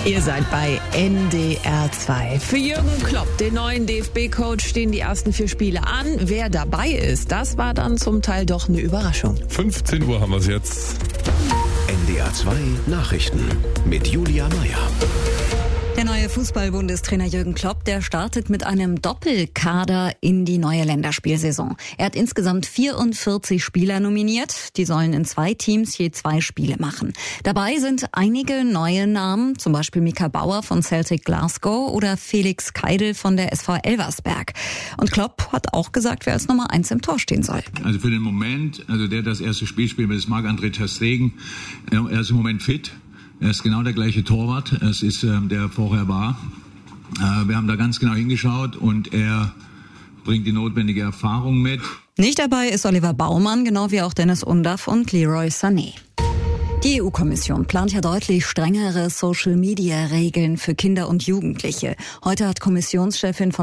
Ihr seid bei NDR 2. Für Jürgen Klopp, den neuen DFB-Coach, stehen die ersten 4 Spiele an. Wer dabei ist, das war dann zum Teil doch eine Überraschung. 15 Uhr haben wir es jetzt. NDR 2 Nachrichten mit Julia Meyer. Der neue Fußball-Bundestrainer Jürgen Klopp, der startet mit einem Doppelkader in die neue Länderspielsaison. Er hat insgesamt 44 Spieler nominiert. Die sollen in 2 Teams je 2 Spiele machen. Dabei sind einige neue Namen, zum Beispiel Mika Bauer von Celtic Glasgow oder Felix Keidel von der SV Elversberg. Und Klopp hat auch gesagt, wer als Nummer 1 im Tor stehen soll. Also für den Moment, der das erste Spiel spielt, das ist Marc-André ter Stegen. Er ist im Moment fit. Er ist genau der gleiche Torwart, es ist der vorher war. Wir haben da ganz genau hingeschaut und er bringt die notwendige Erfahrung mit. Nicht dabei ist Oliver Baumann, genau wie auch Dennis Undaff und Leroy Sané. Die EU-Kommission plant ja deutlich strengere Social-Media-Regeln für Kinder und Jugendliche. Heute hat Kommissionschefin von